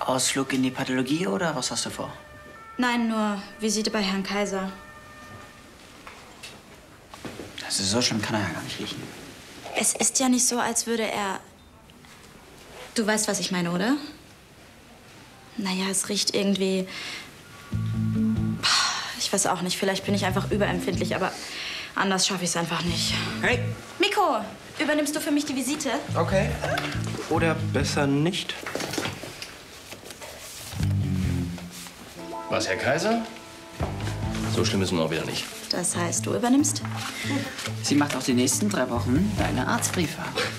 Ausflug in die Pathologie oder was hast du vor? Nein, nur Visite bei Herrn Kaiser. Also so schlimm kann er ja gar nicht riechen. Es ist ja nicht so, als würde er... Du weißt, was ich meine, oder? Naja, es riecht irgendwie... Ich weiß auch nicht, vielleicht bin ich einfach überempfindlich, aber anders schaffe ich es einfach nicht. Hey! Miko, übernimmst du für mich die Visite? Okay. Oder besser nicht? Was, Herr Kaiser? So schlimm ist es auch wieder nicht. Das heißt, du übernimmst? Sie macht auch die nächsten 3 Wochen deine Arztbriefe.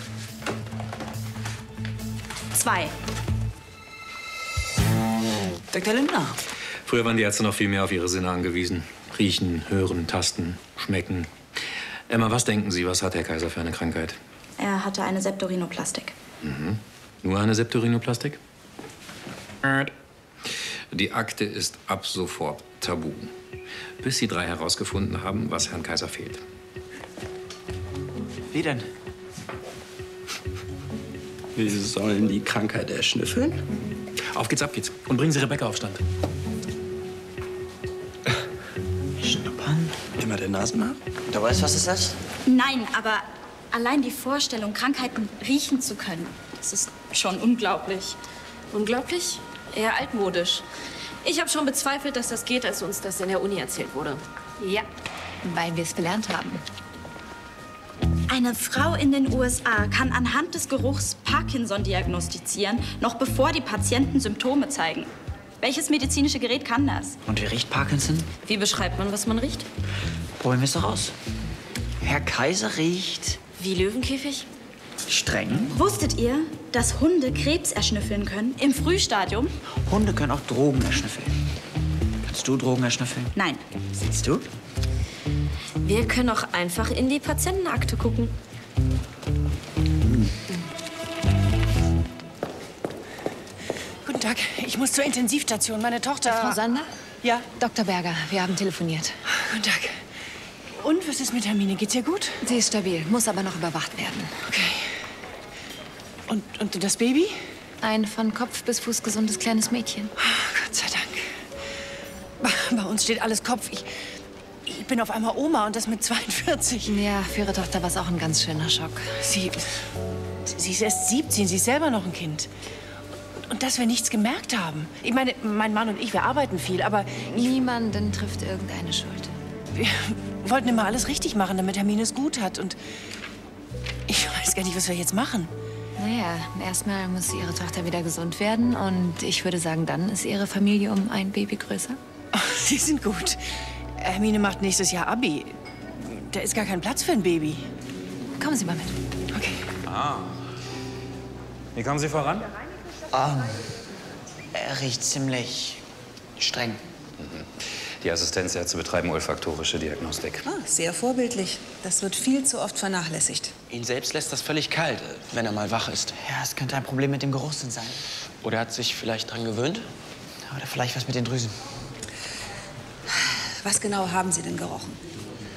2. Dr. Lindner. Früher waren die Ärzte noch viel mehr auf ihre Sinne angewiesen. Riechen, hören, tasten, schmecken. Emma, was denken Sie, was hat Herr Kaiser für eine Krankheit? Er hatte eine Septorinoplastik. Mhm. Nur eine Septorinoplastik? Die Akte ist ab sofort tabu. Bis Sie 3 herausgefunden haben, was Herrn Kaiser fehlt. Wie denn? Wir sollen die Krankheit erschnüffeln? Auf geht's, ab geht's. Und bringen Sie Rebecca auf Stand. Schnuppern? Immer der Nase nach? Du weißt, was ist das? Nein, aber allein die Vorstellung, Krankheiten riechen zu können, das ist schon unglaublich. Unglaublich? Eher altmodisch. Ich habe schon bezweifelt, dass das geht, als uns das in der Uni erzählt wurde. Ja, weil wir es gelernt haben. Eine Frau in den USA kann anhand des Geruchs Parkinson diagnostizieren, noch bevor die Patienten Symptome zeigen. Welches medizinische Gerät kann das? Und wie riecht Parkinson? Wie beschreibt man, was man riecht? Probieren wir es doch aus. Herr Kaiser riecht Wie Löwenkäfig? streng. Wusstet ihr, dass Hunde Krebs erschnüffeln können im Frühstadium? Hunde können auch Drogen erschnüffeln. Kannst du Drogen erschnüffeln? Nein. Siehst du? Wir können auch einfach in die Patientenakte gucken. Guten Tag, ich muss zur Intensivstation. Meine Tochter... Frau Sander? Ja? Dr. Berger, wir haben telefoniert. Guten Tag. Und, was ist mit Hermine? Geht's ihr gut? Sie ist stabil, muss aber noch überwacht werden. Okay. Und das Baby? Ein von Kopf bis Fuß gesundes kleines Mädchen. Oh, Gott sei Dank. Bei uns steht alles Kopf. Ich bin auf einmal Oma und das mit 42. Ja, für Ihre Tochter war es auch ein ganz schöner Schock. Sie ist erst 17, sie ist selber noch ein Kind. Und dass wir nichts gemerkt haben. Ich meine, mein Mann und ich, wir arbeiten viel, aber... Niemanden trifft irgendeine Schuld. Wir wollten immer alles richtig machen, damit Hermine es gut hat. Und ich weiß gar nicht, was wir jetzt machen. Naja, erstmal muss Ihre Tochter wieder gesund werden. Und ich würde sagen, dann ist Ihre Familie um ein Baby größer. Oh, Sie sind gut. Hermine macht nächstes Jahr Abi. Da ist gar kein Platz für ein Baby. Kommen Sie mal mit. Okay. Ah. Wie kommen Sie voran? Er riecht ziemlich streng. Die Assistenzärzte betreiben olfaktorische Diagnostik. Ah, sehr vorbildlich. Das wird viel zu oft vernachlässigt. Ihn selbst lässt das völlig kalt, wenn er mal wach ist. Ja, es könnte ein Problem mit dem Geruchssinn sein. Oder hat sich vielleicht dran gewöhnt? Oder vielleicht was mit den Drüsen. Was genau haben Sie denn gerochen?